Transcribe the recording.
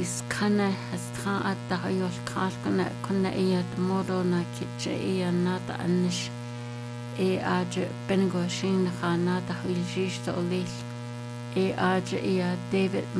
is kana hastra atayol kuna iyat modo na kitche iya nata anish aje bengo shin nata hiljish to olil aje iya David